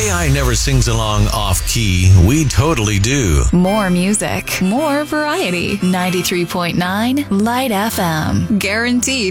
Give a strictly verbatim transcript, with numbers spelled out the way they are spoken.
A I never sings along off-key. We totally do. More music, more variety. ninety-three point nine Light F M. Guaranteed